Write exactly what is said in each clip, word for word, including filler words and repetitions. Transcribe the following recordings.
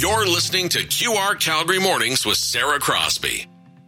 You're listening to Q R Calgary Mornings with Sarah Crosby.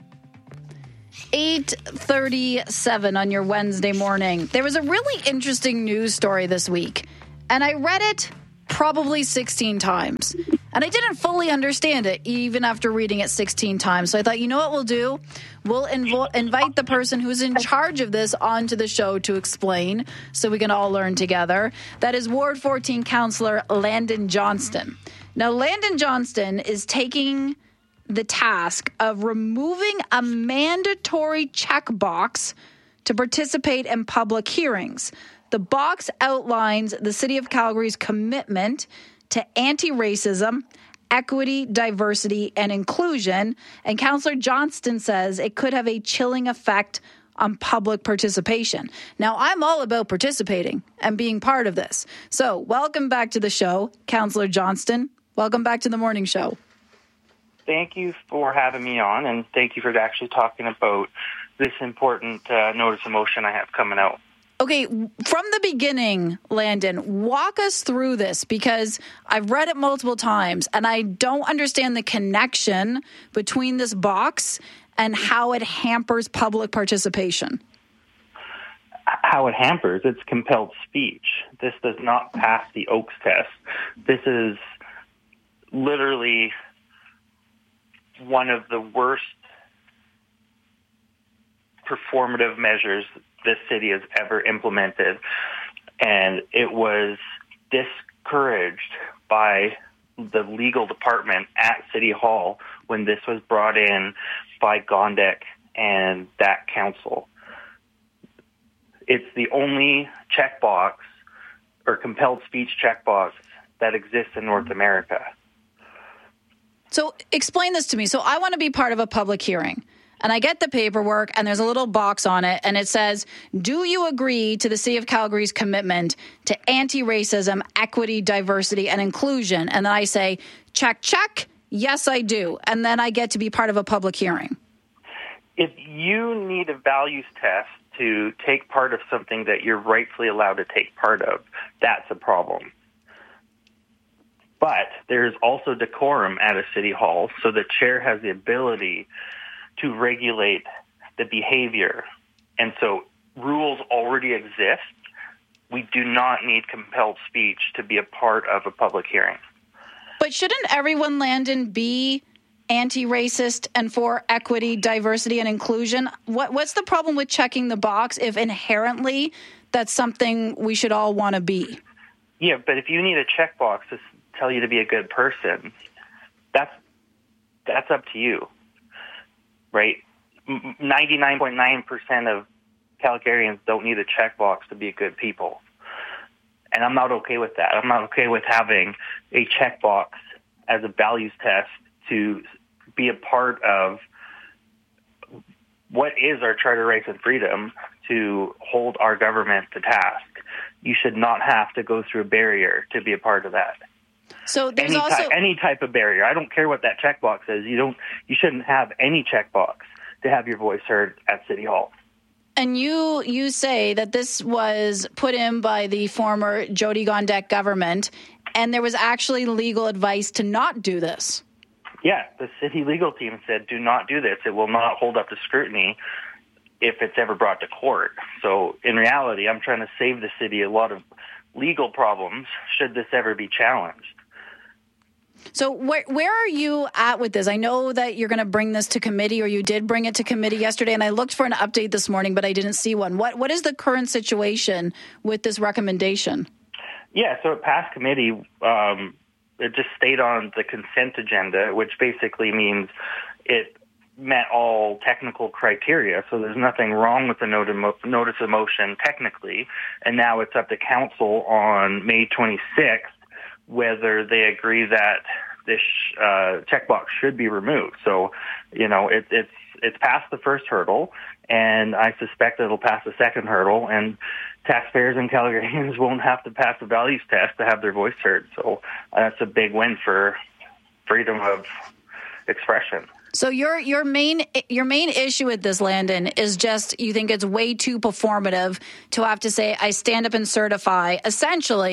eight thirty-seven on your Wednesday morning. There was a really interesting news story this week, and I read it probably sixteen times. And I didn't fully understand it, even after reading it sixteen times. So I thought, you know what we'll do? We'll invo- invite the person who's in charge of this onto the show to explain so we can all learn together. That is Ward fourteen Councillor Landon Johnston. Now, Landon Johnston is taking the task of removing a mandatory checkbox to participate in public hearings. The box outlines the City of Calgary's commitment to anti-racism, equity, diversity, and inclusion. And Councillor Johnston says it could have a chilling effect on public participation. Now, I'm all about participating and being part of this. So welcome back to the show, Councillor Johnston. Welcome back to the morning show. Thank you for having me on, and thank you for actually talking about this important uh, notice of motion I have coming out. Okay, from the beginning, Landon, walk us through this, because I've read it multiple times and I don't understand the connection between this box and how it hampers public participation. How it hampers? It's compelled speech. This does not pass the Oakes test. This is literally one of the worst performative measures this city has ever implemented, and it was discouraged by the legal department at City Hall when this was brought in by Gondek and that council. It's the only checkbox or compelled speech checkbox that exists in North America. So explain this to me. So I want to be part of a public hearing. And I get the paperwork, and there's a little box on it, and it says, do you agree to the City of Calgary's commitment to anti-racism, equity, diversity, and inclusion? And then I say, check, check, yes, I do. And then I get to be part of a public hearing. If you need a values test to take part of something that you're rightfully allowed to take part of, that's a problem. But there's also decorum at a city hall, so the chair has the ability to regulate the behavior. And so rules already exist. We do not need compelled speech to be a part of a public hearing. But shouldn't everyone, Landon, be anti-racist and for equity, diversity, and inclusion? What, what's the problem with checking the box if inherently that's something we should all want to be? Yeah, but if you need a checkbox to tell you to be a good person, that's that's up to you. Right? ninety-nine point nine percent of Calgarians don't need a checkbox to be good people. And I'm not okay with that. I'm not okay with having a checkbox as a values test to be a part of what is our Charter Rights and Freedom to hold our government to task. You should not have to go through a barrier to be a part of that. So there's any also type, any type of barrier. I don't care what that checkbox is. You don't. You shouldn't have any checkbox to have your voice heard at City Hall. And you you say that this was put in by the former Jody Gondek government, and there was actually legal advice to not do this. Yeah, the city legal team said, do not do this. It will not hold up to scrutiny if it's ever brought to court. So in reality, I'm trying to save the city a lot of legal problems should this ever be challenged. So where where are you at with this? I know that you're going to bring this to committee, or you did bring it to committee yesterday, and I looked for an update this morning, but I didn't see one. What What is the current situation with this recommendation? Yeah, so it passed committee. Um, it just stayed on the consent agenda, which basically means it met all technical criteria. So there's nothing wrong with the notice of motion technically, and now it's up to council on May twenty-sixth whether they agree that this uh, checkbox should be removed. So, you know, it, it's it's passed the first hurdle, and I suspect it'll pass the second hurdle, and taxpayers and Calgarians won't have to pass a values test to have their voice heard. So uh, that's a big win for freedom of expression. So your your main your main issue with this, Landon, is just you think it's way too performative to have to say, I stand up and certify, essentially,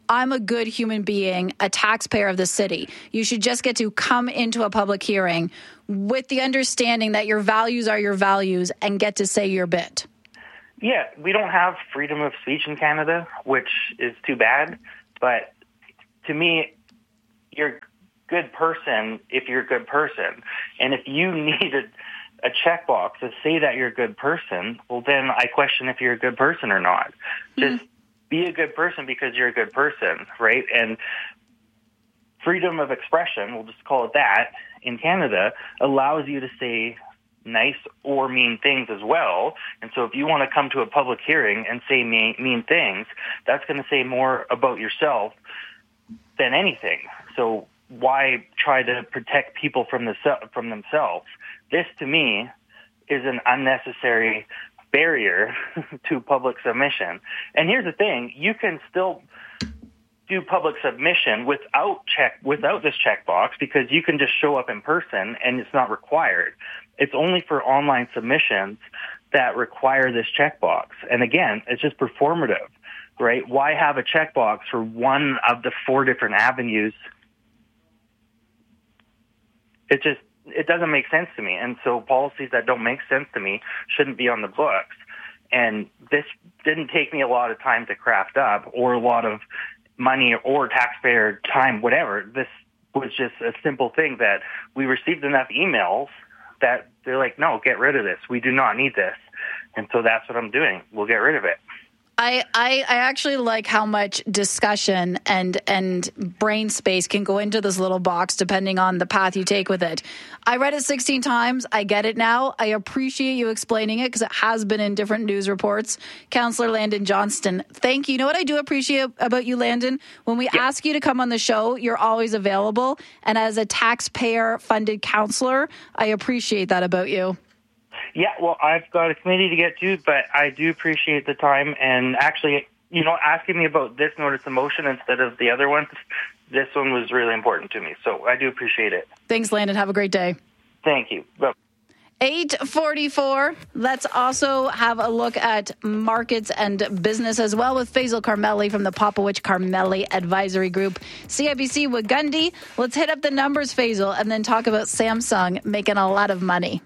I'm a good human being, a taxpayer of the city. You should just get to come into a public hearing with the understanding that your values are your values and get to say your bit. Yeah, we don't have freedom of speech in Canada, which is too bad. But to me, you're a good person if you're a good person. And if you need a, a checkbox to say that you're a good person, well, then I question if you're a good person or not. Mm-hmm. Just be a good person because you're a good person, right? And freedom of expression, we'll just call it that, in Canada, allows you to say nice or mean things as well. And so if you want to come to a public hearing and say mean, mean things, that's going to say more about yourself than anything. So why try to protect people from the from themselves? This, to me, is an unnecessary barrier to public submission. And here's the thing, you can still do public submission without check without this checkbox because you can just show up in person and it's not required. It's only for online submissions that require this checkbox. And again, it's just performative, right? Why have a checkbox for one of the four different avenues? It just, it doesn't make sense to me. And so policies that don't make sense to me shouldn't be on the books. And this didn't take me a lot of time to craft up or a lot of money or taxpayer time, whatever. This was just a simple thing that we received enough emails that they're like, no, get rid of this. We do not need this. And so that's what I'm doing. We'll get rid of it. I, I, I actually like how much discussion and and brain space can go into this little box depending on the path you take with it. I read it sixteen times. I get it now. I appreciate you explaining it because it has been in different news reports. Councillor Landon Johnston, thank you. You know what I do appreciate about you, Landon? When we yeah. ask you to come on the show, you're always available. And as a taxpayer-funded councillor, I appreciate that about you. Yeah, well, I've got a committee to get to, but I do appreciate the time. And actually, you know, asking me about this notice of motion instead of the other ones, this one was really important to me. So I do appreciate it. Thanks, Landon. Have a great day. Thank you. Bye. eight forty-four. Let's also have a look at markets and business as well with Faisal Karmeli from the Popowich Karmeli Advisory Group. C I B C with Gundy. Let's hit up the numbers, Faisal, and then talk about Samsung making a lot of money.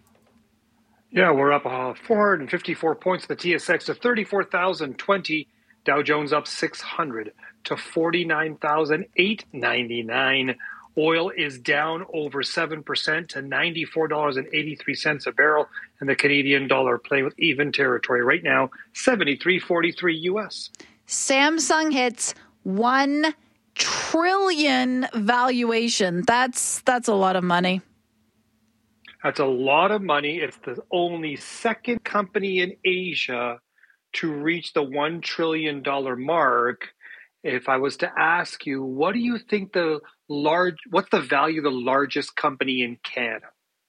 Yeah, we're up uh, four hundred fifty-four points. The T S X to thirty-four thousand twenty. Dow Jones up six hundred to forty-nine thousand eight hundred ninety-nine. Oil is down over seven percent to ninety-four dollars and eighty-three cents a barrel. And the Canadian dollar playing with even territory right now, seventy-three forty-three U S. Samsung hits one trillion valuation. That's that's a lot of money. That's a lot of money. It's the only second company in Asia to reach the one trillion dollars mark. If I was to ask you, what do you think the large, what's the value of the largest company in Canada?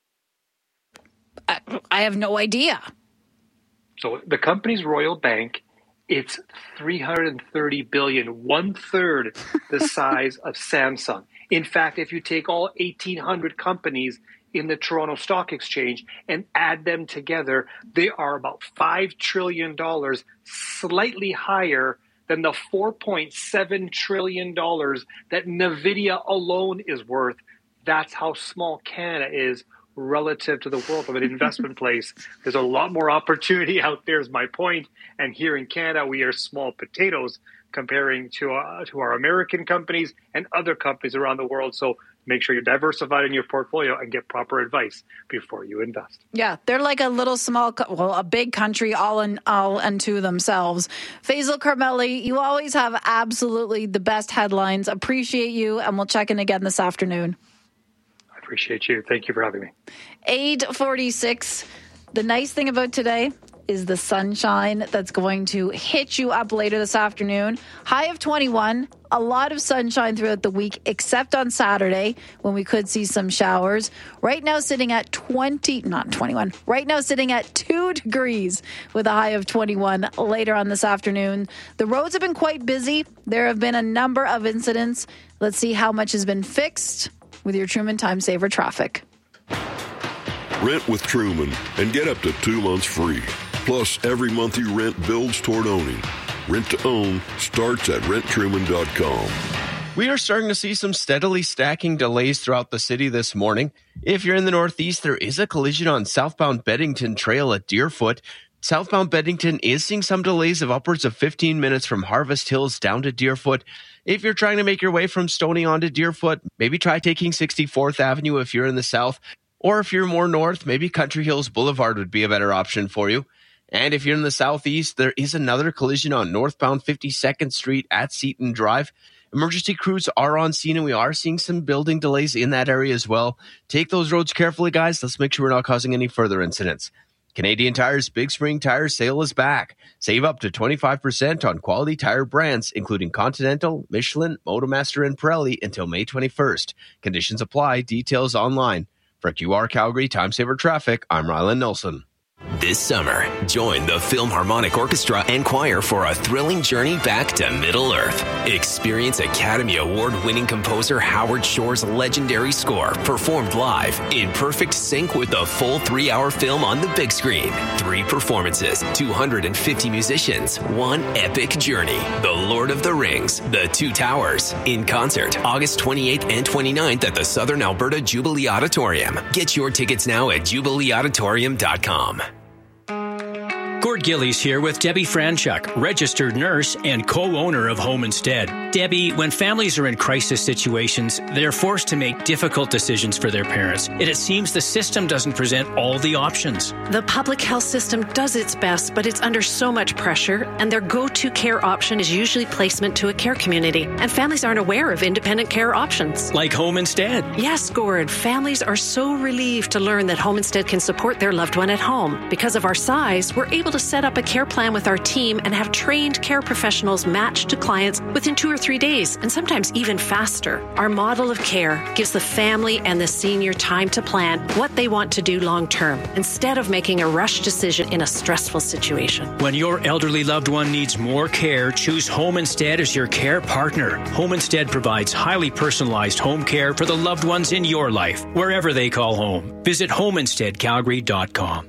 I, I have no idea. So the company's Royal Bank, it's three hundred thirty billion dollars, one third the size of Samsung. In fact, if you take all eighteen hundred companies in the Toronto Stock Exchange and add them together, they are about five trillion dollars, slightly higher than the four point seven trillion dollars that NVIDIA alone is worth. That's how small Canada is relative to the world of an investment place. There's a lot more opportunity out there is my point. And here in Canada, we are small potatoes comparing to, uh, to our American companies and other companies around the world. So make sure you're diversified in your portfolio and get proper advice before you invest. Yeah, they're like a little small, well, a big country all in all unto themselves. Faisal Karmeli, you always have absolutely the best headlines. Appreciate you, and we'll check in again this afternoon. I appreciate you. Thank you for having me. eight forty-six. The nice thing about today is the sunshine that's going to hit you up later this afternoon. High of twenty-one. A lot of sunshine throughout the week, except on Saturday when we could see some showers. Right now sitting at twenty, not twenty-one. Right now sitting at two degrees with a high of twenty-one later on this afternoon. The roads have been quite busy. There have been a number of incidents. Let's see how much has been fixed with your Truman Time Saver traffic. Rent with Truman and get up to two months free. Plus, every month you rent builds toward owning. Rent to own starts at rent truman dot com. We are starting to see some steadily stacking delays throughout the city this morning. If you're in the Northeast, there is a collision on southbound Beddington Trail at Deerfoot. Southbound Beddington is seeing some delays of upwards of fifteen minutes from Harvest Hills down to Deerfoot. If you're trying to make your way from Stony on to Deerfoot, maybe try taking sixty-fourth Avenue if you're in the south. Or if you're more north, maybe Country Hills Boulevard would be a better option for you. And if you're in the southeast, there is another collision on northbound fifty-second Street at Seaton Drive. Emergency crews are on scene, and we are seeing some building delays in that area as well. Take those roads carefully, guys. Let's make sure we're not causing any further incidents. Canadian Tire's Big Spring Tire Sale is back. Save up to twenty-five percent on quality tire brands, including Continental, Michelin, Motomaster, and Pirelli until May twenty-first. Conditions apply. Details online. For Q R Calgary Time Saver Traffic, I'm Rylan Nelson. This summer, join the Philharmonic Orchestra and Choir for a thrilling journey back to Middle-earth. Experience Academy Award-winning composer Howard Shore's legendary score performed live in perfect sync with the full three-hour film on the big screen. Three performances, two hundred fifty musicians, one epic journey. The Lord of the Rings, The Two Towers, in concert August twenty-eighth and twenty-ninth at the Southern Alberta Jubilee Auditorium. Get your tickets now at jubilee auditorium dot com. Gord Gillies here with Debbie Franchuk, registered nurse and co-owner of Home Instead. Debbie, when families are in crisis situations, they're forced to make difficult decisions for their parents. And it seems the system doesn't present all the options. The public health system does its best, but it's under so much pressure, and their go-to care option is usually placement to a care community. And families aren't aware of independent care options. Like Home Instead. Yes, Gord. Families are so relieved to learn that Home Instead can support their loved one at home. Because of our size, we're able to set up a care plan with our team and have trained care professionals matched to clients within two or three days, and sometimes even faster. Our model of care gives the family and the senior time to plan what they want to do long term, instead of making a rush decision in a stressful situation. When your elderly loved one needs more care, choose Home Instead as your care partner. Home Instead provides highly personalized home care for the loved ones in your life, wherever they call home. Visit home instead calgary dot com.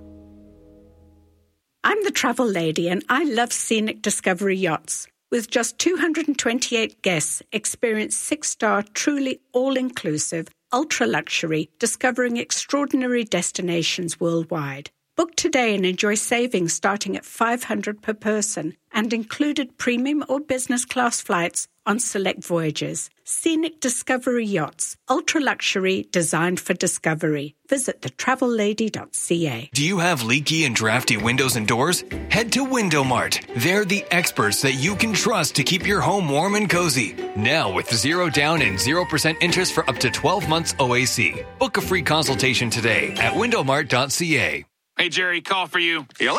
I'm the travel lady, and I love Scenic Discovery Yachts. With just two hundred twenty-eight guests, experience six-star, truly all-inclusive, ultra-luxury, discovering extraordinary destinations worldwide. Book today and enjoy savings starting at five hundred dollars per person and included premium or business class flights on select voyages. Scenic Discovery Yachts, ultra-luxury, designed for discovery. Visit the travel lady dot c a. Do you have leaky and drafty windows and doors? Head to Window Mart. They're the experts that you can trust to keep your home warm and cozy. Now with zero down and zero percent interest for up to twelve months O A C. Book a free consultation today at window mart dot c a. Hey, Jerry, call for you. Hello?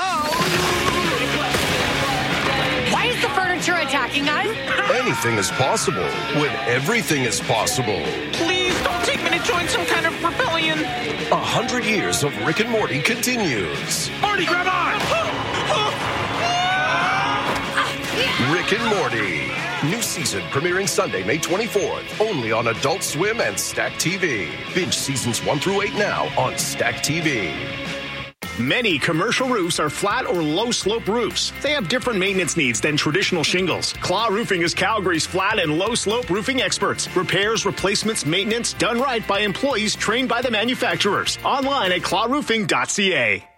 Why is the furniture attacking us? Anything is possible when everything is possible. Please don't take me to join some kind of rebellion. A hundred years of Rick and Morty continues. Morty, grab on! Rick and Morty. New season premiering Sunday, May twenty-fourth. Only on Adult Swim and Stack T V. Binge seasons one through eight now on Stack T V. Many commercial roofs are flat or low-slope roofs. They have different maintenance needs than traditional shingles. Claw Roofing is Calgary's flat and low-slope roofing experts. Repairs, replacements, maintenance done right by employees trained by the manufacturers. Online at claw roofing dot c a.